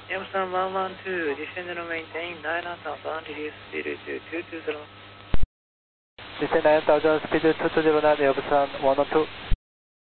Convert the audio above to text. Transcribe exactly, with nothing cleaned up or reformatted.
Amazon one one two, descend and maintain nine thousand, reduce speed to two two zero. descend nine thousand, speed two two zero nine, Amazon one one two.